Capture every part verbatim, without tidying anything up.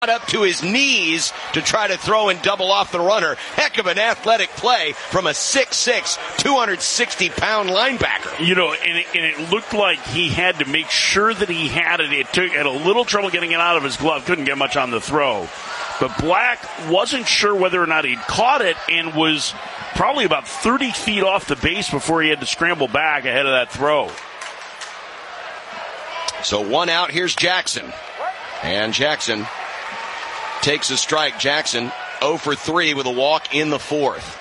up to his knees to try to throw and double off the runner. Heck of an athletic play from a six six, two hundred sixty pound linebacker. You know, and it, and it looked like he had to make sure that he had it. It took had a little trouble getting it out of his glove. Couldn't get much on the throw. But Black wasn't sure whether or not he'd caught it and was probably about thirty feet off the base before he had to scramble back ahead of that throw. So one out, here's Jackson. And Jackson takes a strike. Jackson oh for three with a walk in the fourth.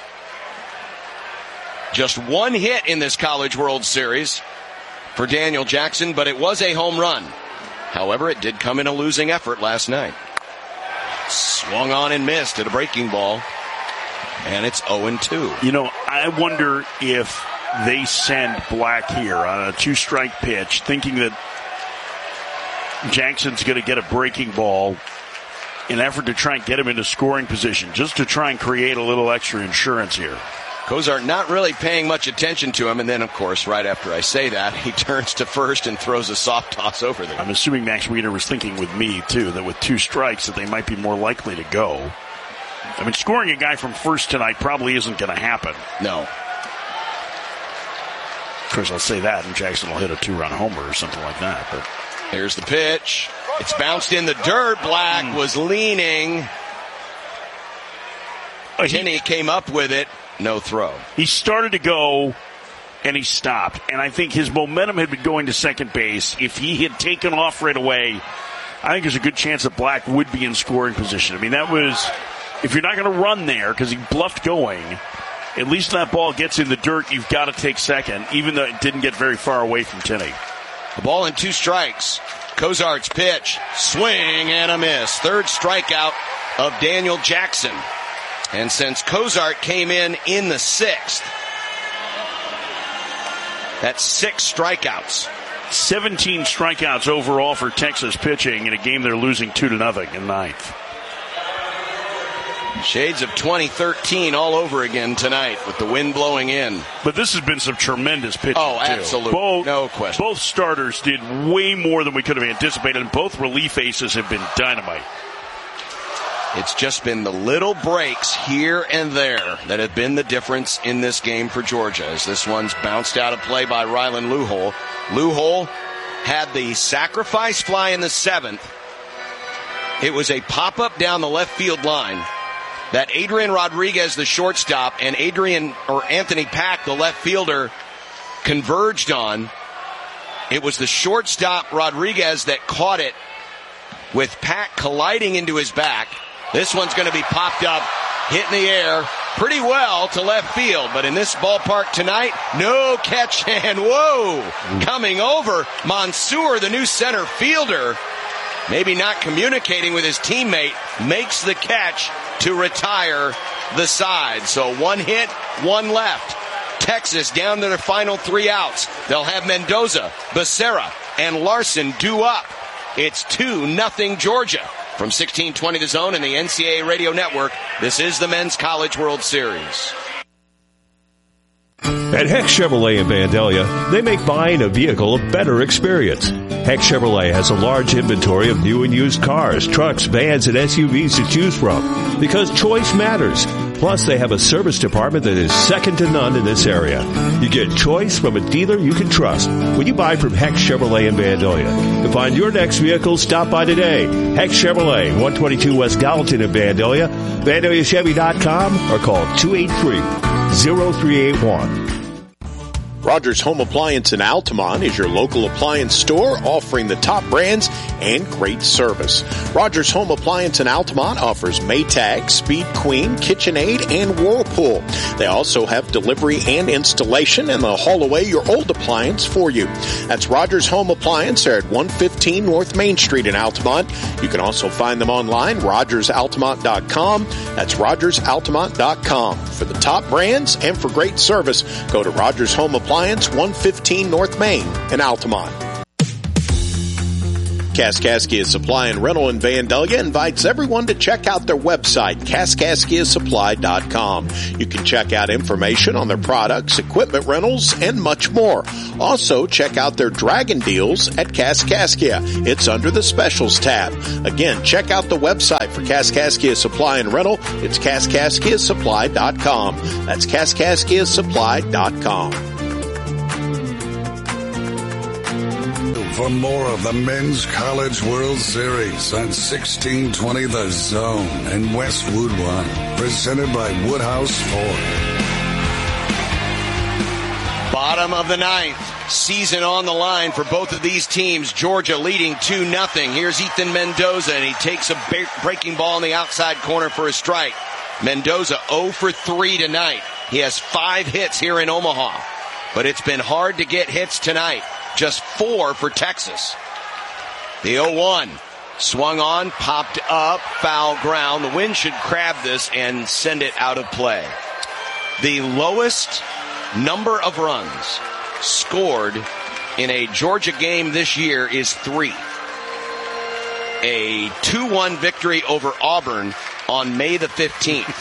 Just one hit in this College World Series for Daniel Jackson, but it was a home run. However, it did come in a losing effort last night. Swung on and missed at a breaking ball, and it's oh and two. You know, I wonder if they send Black here on a two-strike pitch, thinking that Jackson's going to get a breaking ball in an effort to try and get him into scoring position, just to try and create a little extra insurance here. Cozart not really paying much attention to him, and then, of course, right after I say that, he turns to first and throws a soft toss over there. I'm assuming Max Weiner was thinking with me, too, that with two strikes that they might be more likely to go. I mean, scoring a guy from first tonight probably isn't going to happen. No. Of course, I'll say that, and Jackson will hit a two-run homer or something like that. But here's the pitch. It's bounced in the dirt. Black mm. was leaning. Uh, Tinney came up with it. No throw. He started to go, and he stopped. And I think his momentum had been going to second base. If he had taken off right away, I think there's a good chance that Black would be in scoring position. I mean, that was, if you're not going to run there because he bluffed going, at least when that ball gets in the dirt, you've got to take second, even though it didn't get very far away from Tinney. The ball in two strikes. Cozart's pitch, swing and a miss. Third strikeout of Daniel Jackson. And since Cozart came in in the sixth, that's six strikeouts. seventeen strikeouts overall for Texas pitching in a game they're losing two to nothing in ninth. Shades of twenty thirteen all over again tonight with the wind blowing in. But this has been some tremendous pitching, Oh, too. absolutely. Both, no question. Both starters did way more than we could have anticipated, and both relief aces have been dynamite. It's just been the little breaks here and there that have been the difference in this game for Georgia, as this one's bounced out of play by Rylan Luhol. Luhol had the sacrifice fly in the seventh. It was a pop-up down the left field line that Adrian Rodriguez, the shortstop, and Adrian or Anthony Pack, the left fielder, converged on. It was the shortstop Rodriguez that caught it with Pack colliding into his back. This one's going to be popped up, hit in the air pretty well to left field. But in this ballpark tonight, no catch, and whoa, coming over, Mansour, the new center fielder, maybe not communicating with his teammate, makes the catch to retire the side. So one hit, one left. Texas down to their final three outs. They'll have Mendoza, Becerra, and Larson due up. It's two nothing Georgia. From sixteen twenty The Zone and the N C double A Radio Network, this is the Men's College World Series. At Heck Chevrolet in Vandalia, they make buying a vehicle a better experience. Heck Chevrolet has a large inventory of new and used cars, trucks, vans, and S U Vs to choose from because choice matters. Plus, they have a service department that is second to none in this area. You get choice from a dealer you can trust when you buy from Heck Chevrolet in Vandalia. To find your next vehicle, stop by today. Heck Chevrolet, one twenty-two West Gallatin in Vandalia, Vandalia Chevy dot com, or call two eight three, zero three eight one. Rogers Home Appliance in Altamont is your local appliance store offering the top brands and great service. Rogers Home Appliance in Altamont offers Maytag, Speed Queen, KitchenAid, and Whirlpool. They also have delivery and installation, and they'll haul away your old appliance for you. That's Rogers Home Appliance. They're at one fifteen North Main Street in Altamont. You can also find them online, rogers altamont dot com. That's rogers altamont dot com. For the top brands and for great service, go to Rogers Home Appliance, one fifteen North Main in Altamont. Kaskaskia Supply and Rental in Vandalia invites everyone to check out their website, kaskaskia supply dot com. You can check out information on their products, equipment rentals, and much more. Also, check out their Dragon deals at Kaskaskia. It's under the Specials tab. Again, check out the website for Kaskaskia Supply and Rental. It's kaskaskia supply dot com. That's kaskaskia supply dot com. For more of the Men's College World Series on sixteen twenty The Zone and Westwood One, presented by Woodhouse Ford. Bottom of the ninth, season on the line for both of these teams. Georgia leading two nothing. Here's Ethan Mendoza, and he takes a breaking ball in the outside corner for a strike. Mendoza oh for three tonight. He has five hits here in Omaha, but it's been hard to get hits tonight. Just four for Texas. The oh one swung on, popped up, foul ground. The wind should grab this and send it out of play. The lowest number of runs scored in a Georgia game this year is three. A two one victory over Auburn on May the fifteenth.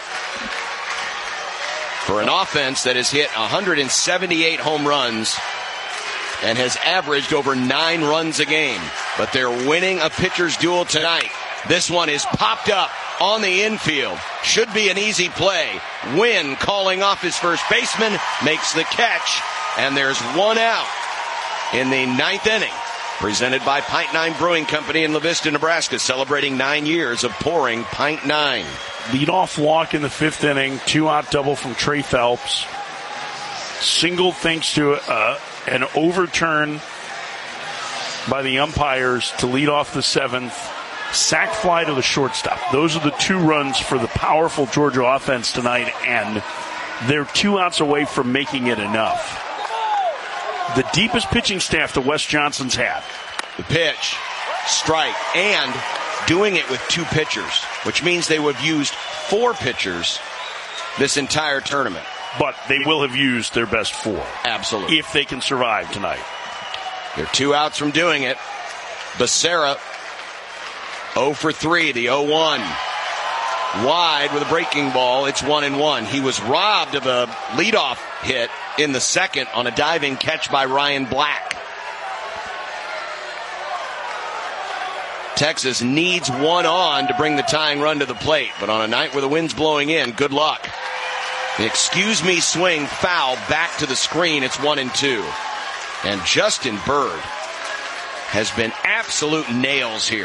For an offense that has hit one hundred seventy-eight home runs and has averaged over nine runs a game. But they're winning a pitcher's duel tonight. This one is popped up on the infield. Should be an easy play. Wynn calling off his first baseman, makes the catch, and there's one out in the ninth inning. Presented by Pint Nine Brewing Company in La Vista, Nebraska, celebrating nine years of pouring Pint Nine. Leadoff walk in the fifth inning, two-out double from Trey Phelps. Single thanks to uh, an overturn by the umpires to lead off the seventh. Sac fly to the shortstop. Those are the two runs for the powerful Georgia offense tonight, and they're two outs away from making it enough. The deepest pitching staff that Wes Johnson's had. The pitch, strike, and doing it with two pitchers, which means they would have used four pitchers this entire tournament. But they will have used their best four. Absolutely. If they can survive tonight. They're two outs from doing it. Becerra, oh for three, the oh one. Wide with a breaking ball, it's one and one. He was robbed of a leadoff hit in the second on a diving catch by Ryan Black. Texas needs one on to bring the tying run to the plate, but on a night where the wind's blowing in, good luck. The excuse me swing foul back to the screen. It's one and two. And Justin Bird has been absolute nails here.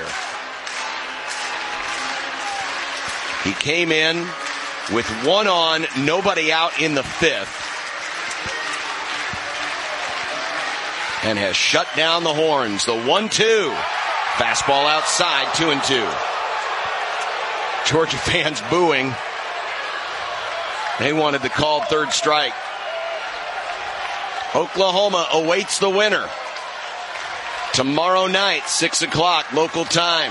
He came in with one on, nobody out in the fifth, and has shut down the horns. The one two. Fastball outside, two and two. Georgia fans booing. They wanted the called third strike. Oklahoma awaits the winner tomorrow night, six o'clock local time.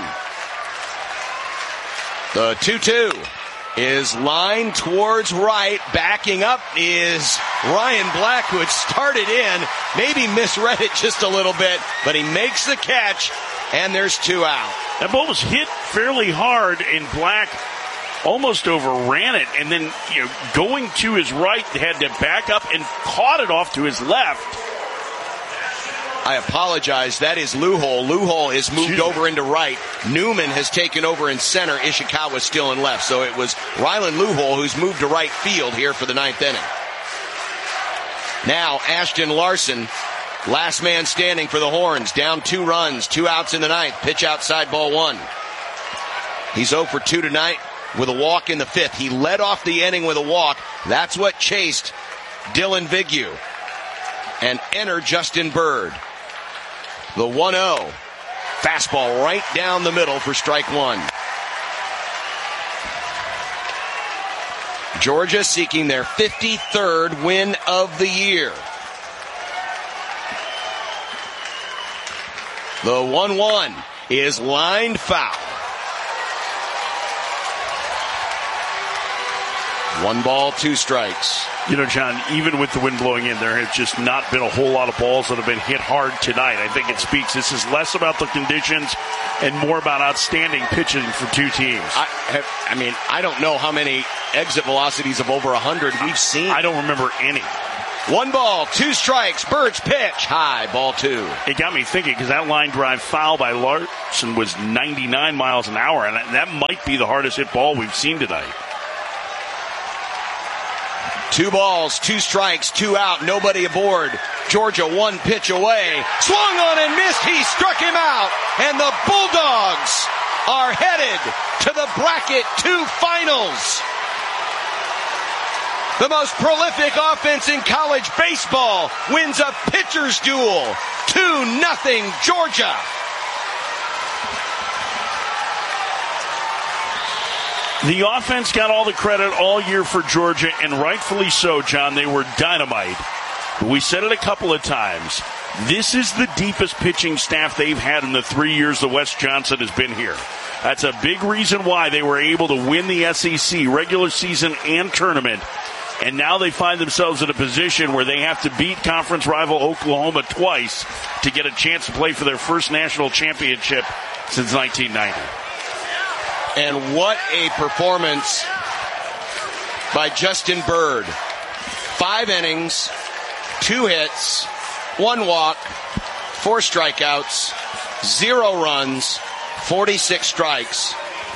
The two two is lined towards right. Backing up is Ryan Black, who had started in, maybe misread it just a little bit, but he makes the catch, and there's two out. That ball was hit fairly hard, and Black almost overran it, and then, you know, going to his right, had to back up and caught it off to his left. I apologize. That is Luhol. Luhol is moved Excuse over me. into right. Newman has taken over in center. Ishikawa still in left. So it was Rylan Luhol who's moved to right field here for the ninth inning. Now Ashton Larson, last man standing for the Horns, down two runs, two outs in the ninth. Pitch outside, ball one. He's oh for two tonight with a walk in the fifth. He led off the inning with a walk. That's what chased Dylan Vignew and enter Justin Bird. The one oh. Fastball right down the middle for strike one. Georgia seeking their fifty-third win of the year. The one one is lined foul. One ball, two strikes. You know, John, even with the wind blowing in, there have just not been a whole lot of balls that have been hit hard tonight. I think it speaks. This is less about the conditions and more about outstanding pitching for two teams. I, have, I mean, I don't know how many exit velocities of over one hundred we've seen. I don't remember any. One ball, two strikes. Birds pitch. High, ball two. It got me thinking because that line drive foul by Larson was ninety-nine miles an hour, and that might be the hardest hit ball we've seen tonight. Two balls, two strikes, two out, nobody aboard. Georgia one pitch away. Swung on and missed. He struck him out. And the Bulldogs are headed to the bracket two finals. The most prolific offense in college baseball wins a pitcher's duel. two nothing Georgia. The offense got all the credit all year for Georgia, and rightfully so, John. They were dynamite. We said it a couple of times. This is the deepest pitching staff they've had in the three years that Wes Johnson has been here. That's a big reason why they were able to win the S E C regular season and tournament. And now they find themselves in a position where they have to beat conference rival Oklahoma twice to get a chance to play for their first national championship since nineteen ninety. And what a performance by Justin Bird. Five innings, two hits, one walk, four strikeouts, zero runs, forty-six strikes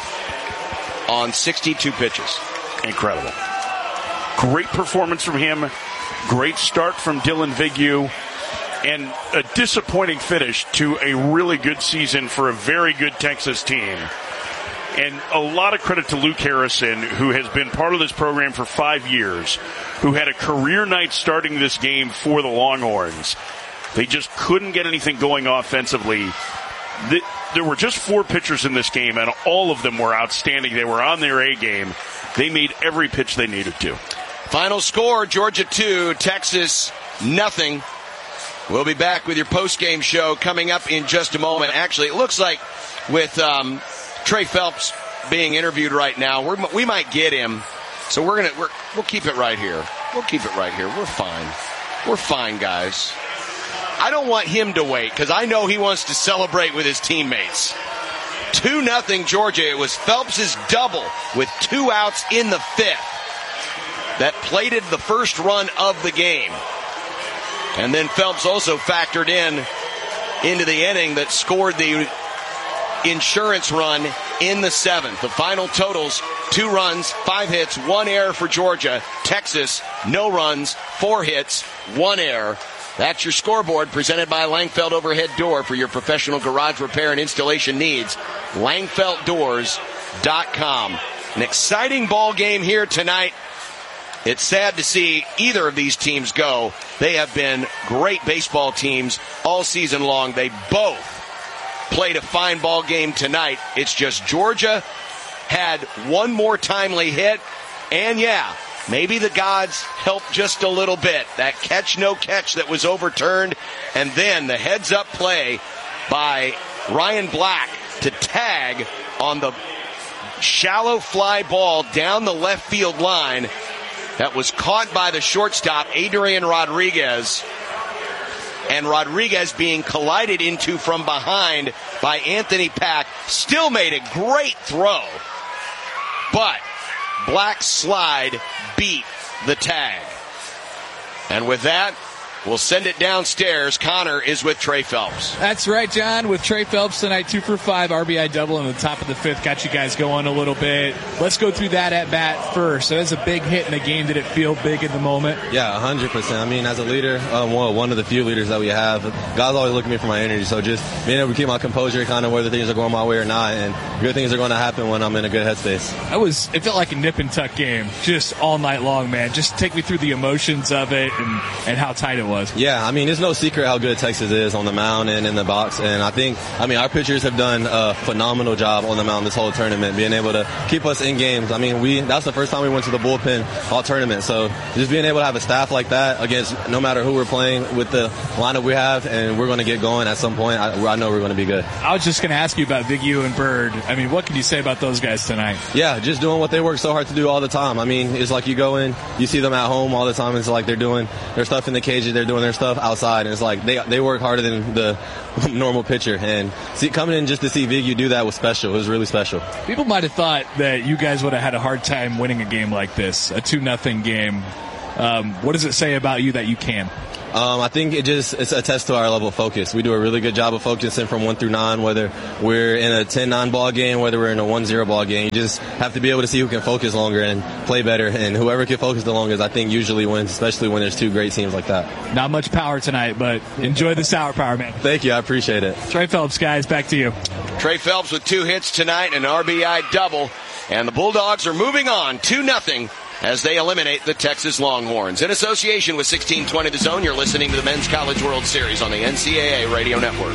on sixty-two pitches. Incredible. Great performance from him. Great start from Dylan Vignew. And a disappointing finish to a really good season for a very good Texas team. And a lot of credit to Luke Harrison, who has been part of this program for five years, who had a career night starting this game for the Longhorns. They just couldn't get anything going offensively. There were just four pitchers in this game, and all of them were outstanding. They were on their A game. They made every pitch they needed to. Final score, Georgia two, Texas nothing. We'll be back with your post-game show coming up in just a moment. Actually, it looks like with um, Trey Phelps being interviewed right now, we're, we might get him. So we're gonna we're, we'll keep it right here. We'll keep it right here. We're fine. We're fine, guys. I don't want him to wait because I know he wants to celebrate with his teammates. two nothing Georgia. It was Phelps' double with two outs in the fifth that plated the first run of the game. And then Phelps also factored in into the inning that scored the insurance run in the seventh. The final totals, two runs, five hits, one error for Georgia. Texas, no runs, four hits, one error. That's your scoreboard presented by Langfeld Overhead Door for your professional garage repair and installation needs. Langfeld Doors dot com. An exciting ball game here tonight. It's sad to see either of these teams go. They have been great baseball teams all season long. They both played a fine ball game tonight. It's just Georgia had one more timely hit. And yeah, maybe the gods helped just a little bit. That catch, no catch that was overturned. And then the heads up play by Ryan Black to tag on the shallow fly ball down the left field line. That was caught by the shortstop, Adrian Rodriguez. And Rodriguez being collided into from behind by Anthony Pack. Still made a great throw. But Black's slide beat the tag. And with that, we'll send it downstairs. Connor is with Trey Phelps. That's right, John. With Trey Phelps tonight, two for five, R B I double in the top of the fifth. Got you guys going a little bit. Let's go through that at bat first. So that's a big hit in the game. Did it feel big in the moment? Yeah, one hundred percent. I mean, as a leader, um, well, one of the few leaders that we have, God's always looking at me for my energy. So just being able to keep my composure, kind of whether things are going my way or not, and good things are going to happen when I'm in a good headspace. That was, it felt like a nip and tuck game, just all night long, man. Just take me through the emotions of it and, and how tight it was. was. Yeah, I mean, it's no secret how good Texas is on the mound and in the box. And I think, I mean, our pitchers have done a phenomenal job on the mound this whole tournament, being able to keep us in games. I mean, we that's the first time we went to the bullpen all tournament. So just being able to have a staff like that against no matter who we're playing with the lineup we have, and we're going to get going at some point, I, I know we're going to be good. I was just going to ask you about Vigyu and Bird. I mean, what can you say about those guys tonight? Yeah, just doing what they work so hard to do all the time. I mean, it's like you go in, you see them at home all the time. It's like they're doing their stuff in the cages, they're doing their stuff outside, and it's like they they work harder than the normal pitcher. And see, coming in just to see Vigyu do that was special. It was really special. People might have thought that you guys would have had a hard time winning a game like this, a two nothing game. Um, what does it say about you that you can? Um, I think it just it's a test to our level of focus. We do a really good job of focusing from one through nine, whether we're in a ten nine ball game, whether we're in a one zero ball game. You just have to be able to see who can focus longer and play better. And whoever can focus the longest, I think, usually wins, especially when there's two great teams like that. Not much power tonight, but enjoy the sour power, man. Thank you. I appreciate it. Trey Phelps, guys, back to you. Trey Phelps with two hits tonight, an R B I double. And the Bulldogs are moving on two nothing as they eliminate the Texas Longhorns. In association with sixteen twenty The Zone, you're listening to the Men's College World Series on the N C double A Radio Network.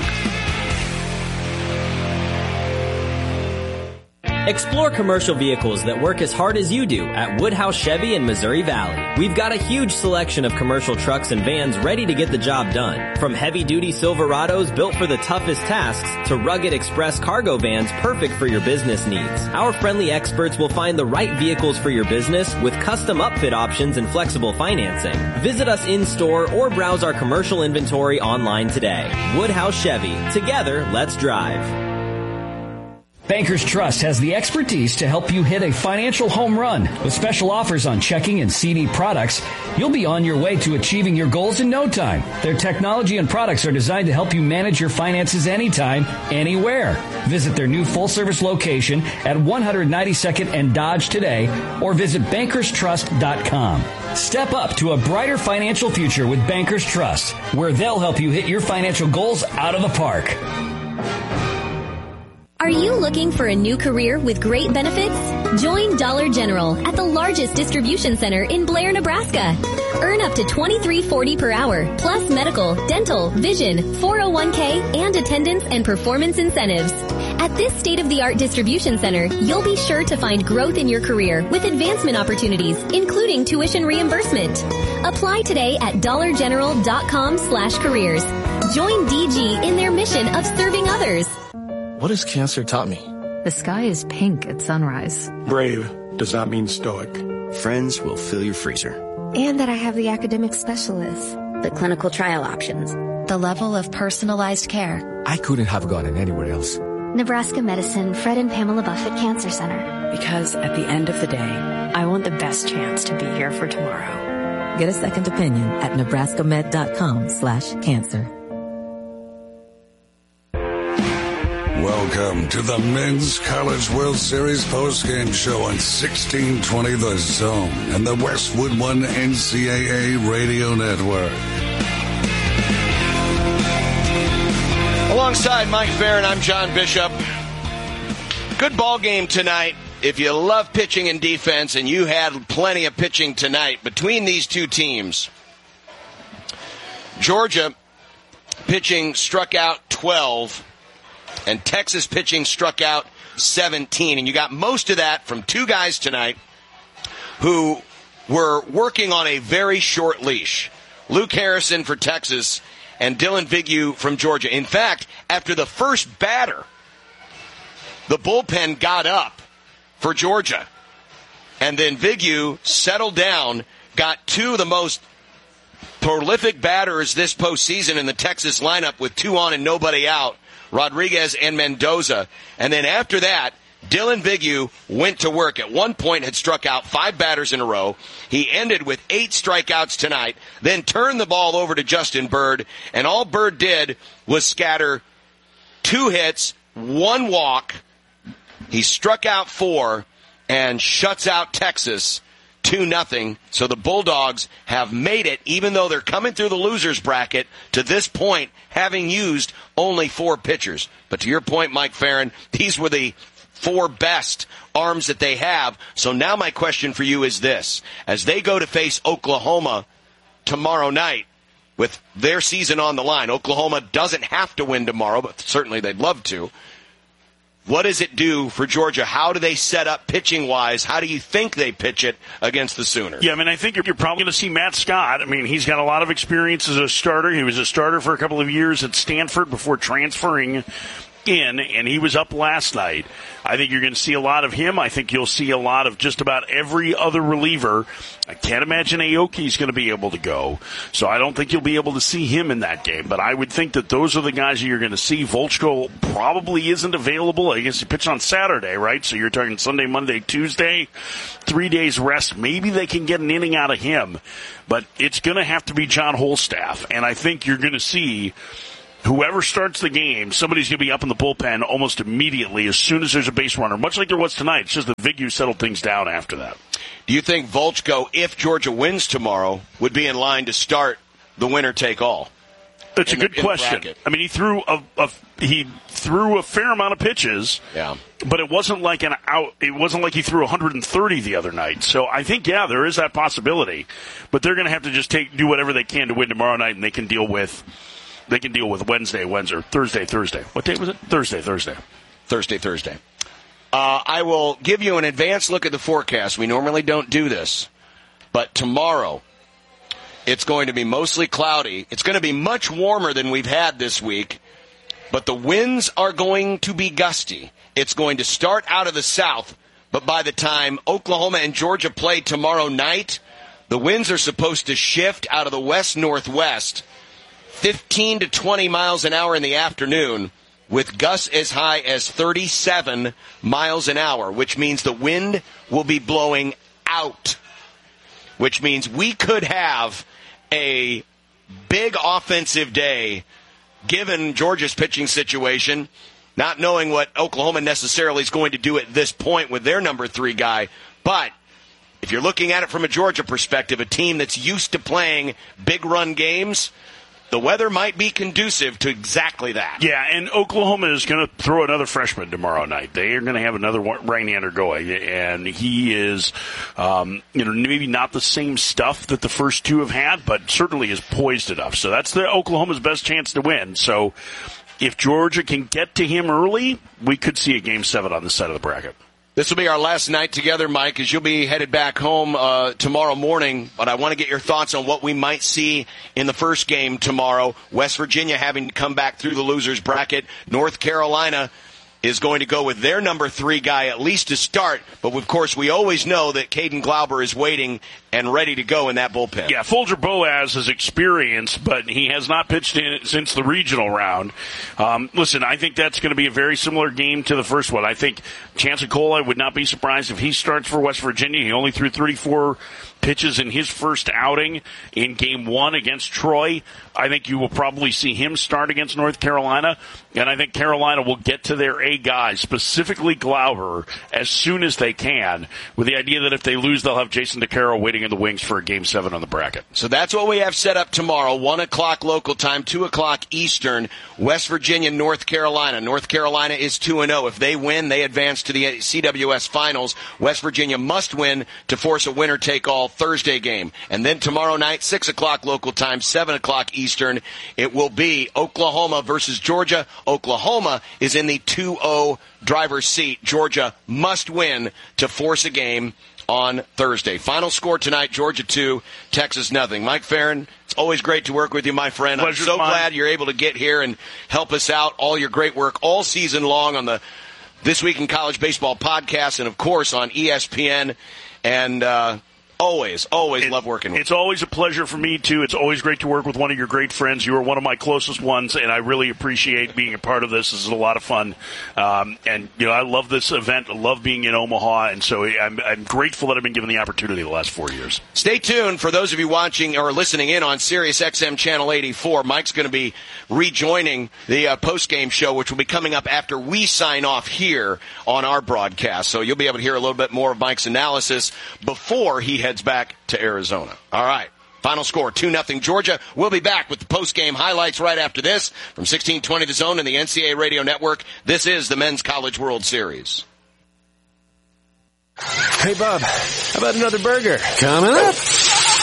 Explore commercial vehicles that work as hard as you do at Woodhouse Chevy in Missouri Valley. We've got a huge selection of commercial trucks and vans ready to get the job done. From heavy-duty Silverados built for the toughest tasks to rugged express cargo vans perfect for your business needs. Our friendly experts will find the right vehicles for your business with custom upfit options and flexible financing. Visit us in-store or browse our commercial inventory online today. Woodhouse Chevy. Together, let's drive. Bankers Trust has the expertise to help you hit a financial home run. With special offers on checking and C D products, you'll be on your way to achieving your goals in no time. Their technology and products are designed to help you manage your finances anytime, anywhere. Visit their new full-service location at one ninety-second and Dodge today, or visit bankers trust dot com. Step up to a brighter financial future with Bankers Trust, where they'll help you hit your financial goals out of the park. Are you looking for a new career with great benefits? Join Dollar General at the largest distribution center in Blair, Nebraska. Earn up to twenty-three forty per hour, plus medical, dental, vision, four oh one k, and attendance and performance incentives. At this state-of-the-art distribution center, you'll be sure to find growth in your career with advancement opportunities, including tuition reimbursement. Apply today at dollar general dot com slash careers. Join D G in their mission of serving others. What has cancer taught me? The sky is pink at sunrise. Brave does not mean stoic. Friends will fill your freezer. And that I have the academic specialists. The clinical trial options. The level of personalized care. I couldn't have gotten anywhere else. Nebraska Medicine Fred and Pamela Buffett Cancer Center. Because at the end of the day, I want the best chance to be here for tomorrow. Get a second opinion at nebraska med dot com slash cancer. Welcome to the Men's College World Series postgame show on sixteen twenty The Zone and the Westwood One N C double A Radio Network. Alongside Mike Farron, I'm John Bishop. Good ball game tonight. If you love pitching and defense, and you had plenty of pitching tonight between these two teams. Georgia pitching struck out twelve. And Texas pitching struck out seventeen. And you got most of that from two guys tonight who were working on a very short leash. Luke Harrison for Texas and Dylan Vigyu from Georgia. In fact, after the first batter, the bullpen got up for Georgia. And then Vigyu settled down, got two of the most prolific batters this postseason in the Texas lineup with two on and nobody out. Rodriguez and Mendoza. And then after that, Dylan Vigyu went to work. At one point had struck out five batters in a row. He ended with eight strikeouts tonight, then turned the ball over to Justin Bird, and all Bird did was scatter two hits, one walk. He struck out four and shuts out Texas two nothing. So the Bulldogs have made it, even though they're coming through the losers bracket to this point, having used only four pitchers. But to your point, Mike Farron, these were the four best arms that they have. So now my question for you is this. As they go to face Oklahoma tomorrow night, with their season on the line. Oklahoma doesn't have to win tomorrow, but certainly they'd love to. What does it do for Georgia? How do they set up pitching-wise? How do you think they pitch it against the Sooners? Yeah, I mean, I think you're probably going to see Matt Scott. I mean, he's got a lot of experience as a starter. He was a starter for a couple of years at Stanford before transferring in, and he was up last night. I think you're going to see a lot of him. I think you'll see a lot of just about every other reliever. I can't imagine Aoki's going to be able to go, so I don't think you'll be able to see him in that game. But I would think that those are the guys that you're going to see. Volchko probably isn't available. I guess he pitched on Saturday, right? So you're talking Sunday, Monday, Tuesday, three days rest. Maybe they can get an inning out of him, but it's going to have to be John Holstaff, and I think you're going to see whoever starts the game, somebody's going to be up in the bullpen almost immediately as soon as there's a base runner, much like there was tonight. It's just that Vigu settled things down after that. Do you think Volchko, if Georgia wins tomorrow, would be in line to start the winner-take-all? That's a good question. I mean, he threw a, a he threw a fair amount of pitches, yeah, but it wasn't like an out. It wasn't like he threw one hundred thirty the other night. So I think, yeah, there is that possibility. But they're going to have to just take do whatever they can to win tomorrow night, and they can deal with. They can deal with Wednesday, Wednesday, Thursday, Thursday. What day was it? Thursday, Thursday. Thursday, Thursday. Uh, I will give you an advanced look at the forecast. We normally don't do this. But tomorrow, it's going to be mostly cloudy. It's going to be much warmer than we've had this week. But the winds are going to be gusty. It's going to start out of the south. But by the time Oklahoma and Georgia play tomorrow night, the winds are supposed to shift out of the west-northwest fifteen to twenty miles an hour in the afternoon, with gusts as high as thirty-seven miles an hour, which means the wind will be blowing out, which means we could have a big offensive day given Georgia's pitching situation, not knowing what Oklahoma necessarily is going to do at this point with their number three guy. But if you're looking at it from a Georgia perspective, a team that's used to playing big run games, the weather might be conducive to exactly that. Yeah, and Oklahoma is going to throw another freshman tomorrow night. They are going to have another right-hander going, and he is, um, you know, maybe not the same stuff that the first two have had, but certainly is poised enough. So that's the Oklahoma's best chance to win. So if Georgia can get to him early, we could see a game seven on this side of the bracket. This will be our last night together, Mike, as you'll be headed back home uh, tomorrow morning. But I want to get your thoughts on what we might see in the first game tomorrow. West Virginia having to come back through the losers bracket. North Carolina is going to go with their number three guy at least to start. But, of course, we always know that Caden Glauber is waiting and ready to go in that bullpen. Yeah, Folger Boaz has experience, but he has not pitched in since the regional round. Um, listen, I think that's going to be a very similar game to the first one. I think Chansicola, I would not be surprised if he starts for West Virginia. He only threw thirty-four pitches in his first outing in game one against Troy. I think you will probably see him start against North Carolina, and I think Carolina will get to their A guys, specifically Glauber, as soon as they can, with the idea that if they lose, they'll have Jason DeCaro waiting in the wings for a game seven on the bracket. So that's what we have set up tomorrow, one o'clock local time, two o'clock Eastern, West Virginia, North Carolina. North Carolina is two and oh. If they win, they advance to the C W S Finals. West Virginia must win to force a winner-take-all Thursday game. And then tomorrow night, six o'clock local time, seven o'clock Eastern, it will be Oklahoma versus Georgia. Oklahoma is in the two oh driver's seat. Georgia must win to force a game on Thursday. Final score tonight, Georgia two, Texas nothing. Mike Farron, it's always great to work with you, my friend. Pleasure's I'm so mine. glad you're able to get here and help us out. All your great work all season long on the This Week in College Baseball podcast and, of course, on E S P N. And uh, always, always it, love working with you. It's always a pleasure for me, too. It's always great to work with one of your great friends. You are one of my closest ones, and I really appreciate being a part of this. This is a lot of fun. Um, and, you know, I love this event. I love being in Omaha, and so I'm, I'm grateful that I've been given the opportunity the last four years. Stay tuned for those of you watching or listening in on Sirius X M Channel eighty-four. Mike's going to be rejoining the uh, post-game show, which will be coming up after we sign off here on our broadcast. So you'll be able to hear a little bit more of Mike's analysis before he heads back to Arizona. All right. Final score, two nothing Georgia. We'll be back with the post-game highlights right after this. From sixteen twenty The Zone and the N C A A Radio Network, this is the Men's College World Series. Hey, Bob, how about another burger? Coming up.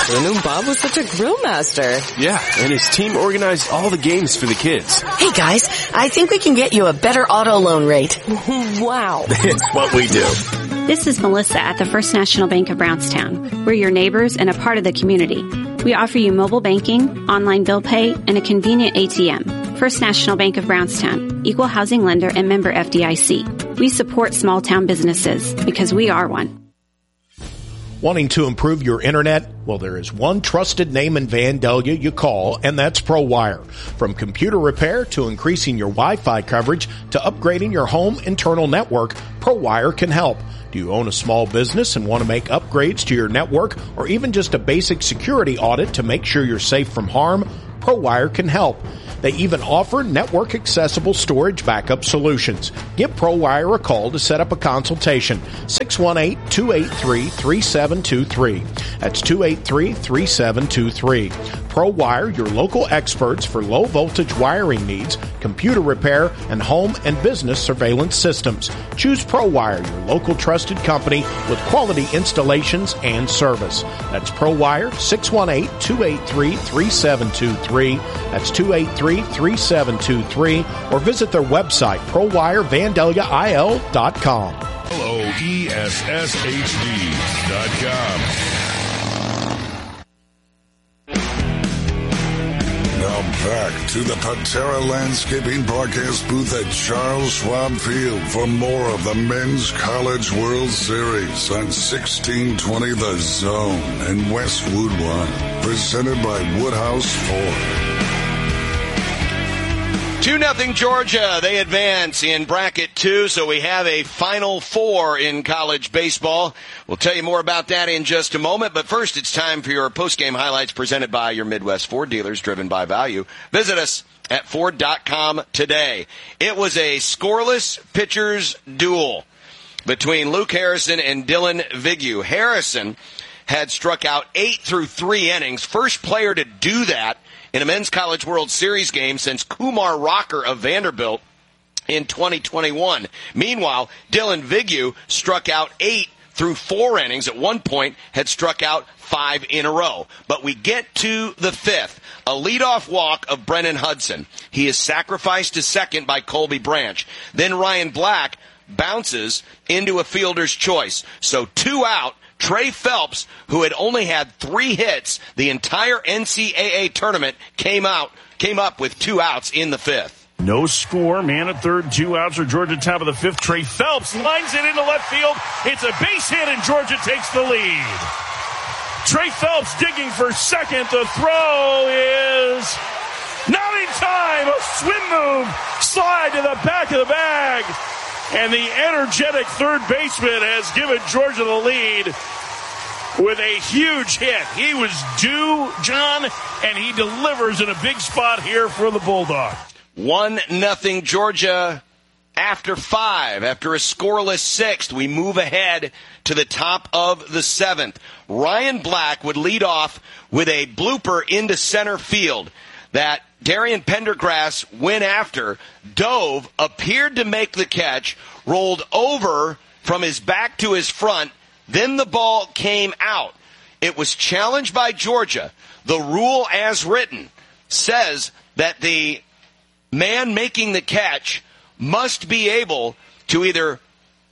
Who knew Bob was such a grill master? Yeah, and his team organized all the games for the kids. Hey guys, I think we can get you a better auto loan rate. Wow. It's what we do. This is Melissa at the First National Bank of Brownstown. We're your neighbors and a part of the community. We offer you mobile banking, online bill pay, and a convenient A T M. First National Bank of Brownstown, equal housing lender and member F D I C. We support small town businesses because we are one. Wanting to improve your internet? Well, there is one trusted name in Vandalia you call, and that's ProWire. From computer repair to increasing your Wi-Fi coverage to upgrading your home internal network, ProWire can help. Do you own a small business and want to make upgrades to your network or even just a basic security audit to make sure you're safe from harm? ProWire can help. They even offer network-accessible storage backup solutions. Give ProWire a call to set up a consultation. six one eight, two eight three, three seven two three. That's two eight three, three seven two three. ProWire, your local experts for low-voltage wiring needs, computer repair, and home and business surveillance systems. Choose ProWire, your local trusted company with quality installations and service. That's ProWire, six one eight, two eight three, three seven two three. That's two eight three, three seven two three. Or visit their website, pro wire vandalia I L dot com. L O E S S H D dot com. Now back to the Patera Landscaping Broadcast booth at Charles Schwab Field for more of the Men's College World Series on sixteen twenty The Zone and Westwood One. Presented by Woodhouse Ford. two nothing Georgia. They advance in bracket two, so we have a Final Four in college baseball. We'll tell you more about that in just a moment, but first it's time for your post-game highlights presented by your Midwest Ford dealers, driven by value. Visit us at Ford dot com today. It was a scoreless pitchers duel between Luke Harrison and Dylan Vigneault. Harrison had struck out eight through three innings, first player to do that in a Men's College World Series game since Kumar Rocker of Vanderbilt in twenty twenty-one. Meanwhile, Dylan Vigneault struck out eight through four innings. At one point, had struck out five in a row. But we get to the fifth. A leadoff walk of Brennan Hudson. He is sacrificed to second by Colby Branch. Then Ryan Black bounces into a fielder's choice. So two out. Trey Phelps, who had only had three hits the entire N C double A tournament, came out, came up with two outs in the fifth. No score, man at third, two outs for Georgia, top of the fifth. Trey Phelps lines it into left field. It's a base hit, and Georgia takes the lead. Trey Phelps digging for second. The throw is not in time. A swim move, slide to the back of the bag. And the energetic third baseman has given Georgia the lead with a huge hit. He was due, John, and he delivers in a big spot here for the Bulldogs. One nothing Georgia after five. After a scoreless sixth, we move ahead to the top of the seventh. Ryan Black would lead off with a blooper into center field that Darian Pendergrass went after, dove, appeared to make the catch, rolled over from his back to his front, then the ball came out. It was challenged by Georgia. The rule as written says that the man making the catch must be able to either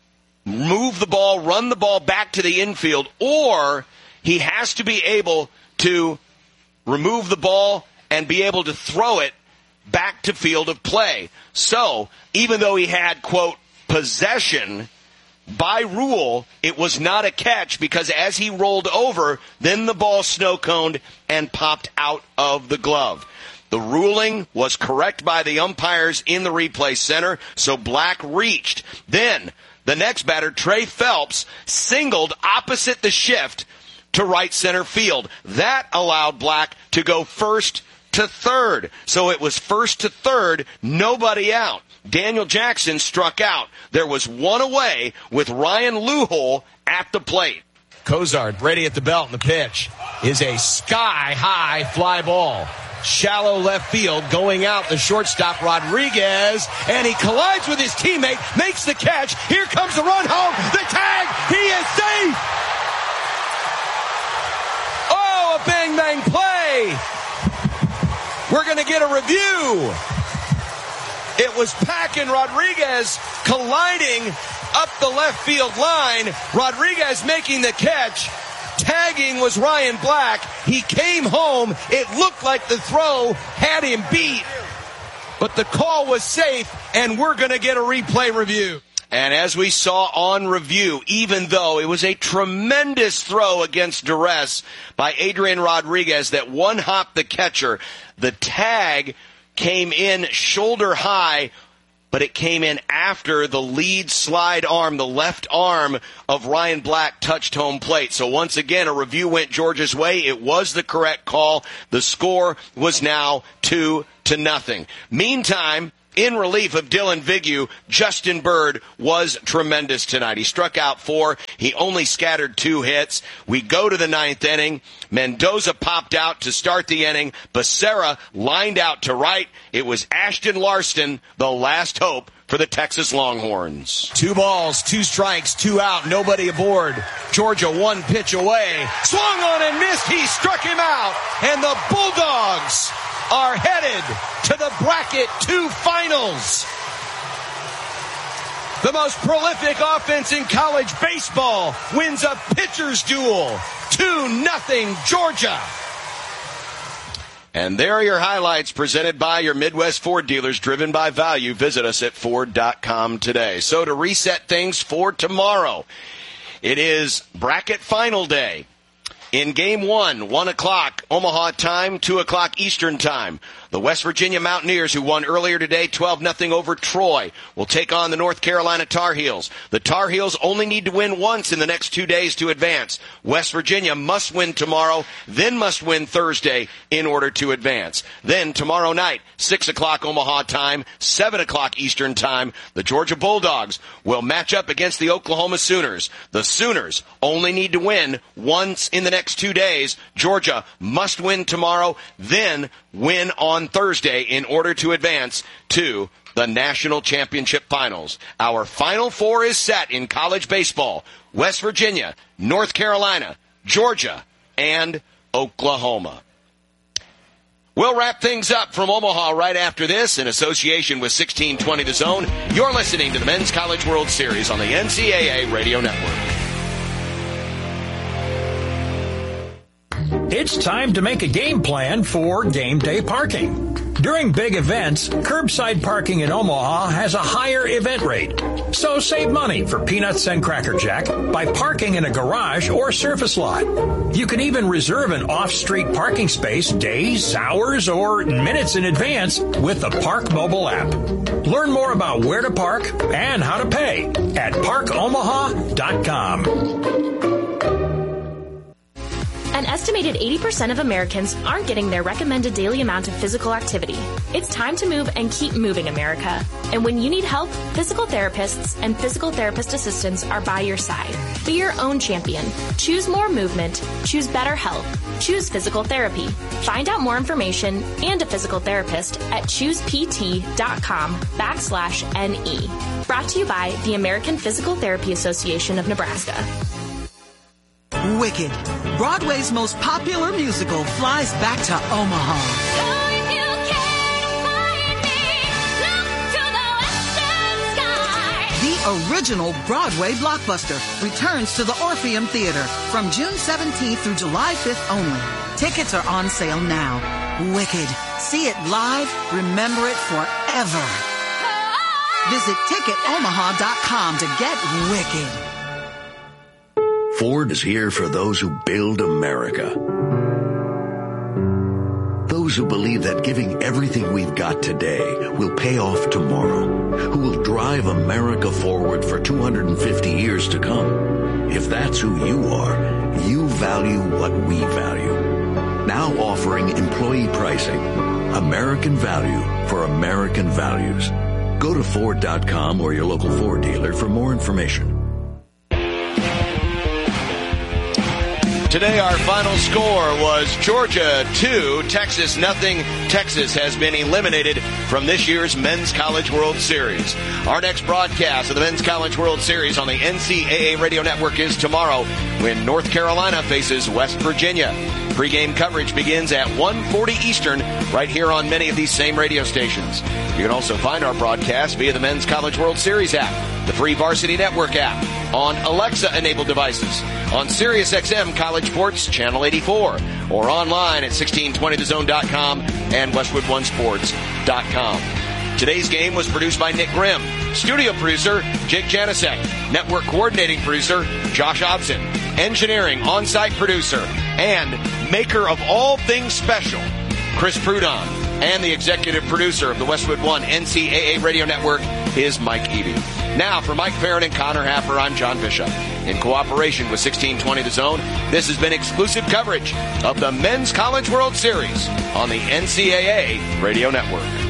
move the ball, run the ball back to the infield, or he has to be able to remove the ball and be able to throw it back to field of play. So, even though he had, quote, possession, by rule, it was not a catch because as he rolled over, then the ball snow-coned and popped out of the glove. The ruling was correct by the umpires in the replay center, so Black reached. Then, the next batter, Trey Phelps, singled opposite the shift to right center field. That allowed Black to go first to third. So it was first to third, nobody out. Daniel Jackson struck out. There was one away with Ryan Luhol at the plate. Cozart ready at the belt, and the pitch is a sky-high fly ball. Shallow left field, going out the shortstop Rodriguez, and he collides with his teammate, makes the catch. Here comes the run home, the tag, he is safe! Oh, a big We're going to get a review. It was Pack and Rodriguez colliding up the left field line. Rodriguez making the catch. Tagging was Ryan Black. He came home. It looked like the throw had him beat, but the call was safe, and we're going to get a replay review. And as we saw on review, even though it was a tremendous throw against duress by Adrian Rodriguez that one-hopped the catcher, the tag came in shoulder high, but it came in after the lead slide arm, the left arm of Ryan Black touched home plate. So once again, a review went Georgia's way. It was the correct call. The score was now two to nothing. Meantime, in relief of Dylan Vignew, Justin Bird was tremendous tonight. He struck out four. He only scattered two hits. We go to the ninth inning. Mendoza popped out to start the inning. Becerra lined out to right. It was Ashton Larson, the last hope for the Texas Longhorns. Two balls, two strikes, two out, nobody aboard. Georgia one pitch away. Swung on and missed. He struck him out. And the Bulldogs are headed to the bracket two finals. The most prolific offense in college baseball wins a pitcher's duel. two nothing Georgia. And there are your highlights presented by your Midwest Ford dealers, driven by value. Visit us at Ford dot com today. So to reset things for tomorrow, it is bracket final day. In game one, one o'clock Omaha time, two o'clock Eastern time, the West Virginia Mountaineers, who won earlier today twelve nothing over Troy, will take on the North Carolina Tar Heels. The Tar Heels only need to win once in the next two days to advance. West Virginia must win tomorrow, then must win Thursday in order to advance. Then tomorrow night, six o'clock Omaha time, seven o'clock Eastern time, the Georgia Bulldogs will match up against the Oklahoma Sooners. The Sooners only need to win once in the next two days. Georgia must win tomorrow, then win on Thursday in order to advance to the national championship finals. Our Final Four is set in college baseball: West Virginia, North Carolina, Georgia, and Oklahoma. We'll wrap things up from Omaha right after this in association with sixteen twenty The Zone. You're listening to the Men's College World Series on the N C double A Radio Network. It's time to make a game plan for game day parking. During big events, curbside parking in Omaha has a higher event rate. So save money for Peanuts and Cracker Jack by parking in a garage or surface lot. You can even reserve an off-street parking space days, hours, or minutes in advance with the Park mobile app. Learn more about where to park and how to pay at park omaha dot com. An estimated eighty percent of Americans aren't getting their recommended daily amount of physical activity. It's time to move and keep moving, America. And when you need help, physical therapists and physical therapist assistants are by your side. Be your own champion. Choose more movement. Choose better health. Choose physical therapy. Find out more information and a physical therapist at choosept.com backslash NE. Brought to you by the American Physical Therapy Association of Nebraska. Wicked, Broadway's most popular musical, flies back to Omaha. So if you can't find me, look to the western sky. The original Broadway blockbuster returns to the Orpheum Theater from June seventeenth through July fifth only. Tickets are on sale now. Wicked. See it live. Remember it forever. Visit ticket omaha dot com to get wicked. Ford is here for those who build America. Those who believe that giving everything we've got today will pay off tomorrow. Who will drive America forward for two hundred fifty years to come. If that's who you are, you value what we value. Now offering employee pricing. American value for American values. Go to Ford dot com or your local Ford dealer for more information. Today our final score was Georgia two, Texas nothing. Texas has been eliminated from this year's Men's College World Series. Our next broadcast of the Men's College World Series on the N C double A Radio Network is tomorrow when North Carolina faces West Virginia. Pre-game coverage begins at one forty Eastern right here on many of these same radio stations. You can also find our broadcast via the Men's College World Series app, the free Varsity Network app, on Alexa-enabled devices, on SiriusXM College Sports Channel eighty-four, or online at sixteen twenty the zone dot com and westwood one sports dot com. Today's game was produced by Nick Grimm. Studio producer, Jake Janicek. Network coordinating producer, Josh Obson. Engineering on-site producer and maker of all things special, Chris Prudon. And the executive producer of the Westwood One N C double A Radio Network is Mike Eby. Now, for Mike Farron and Connor Happer, I'm John Bishop. In cooperation with sixteen twenty The Zone, this has been exclusive coverage of the Men's College World Series on the N C double A Radio Network.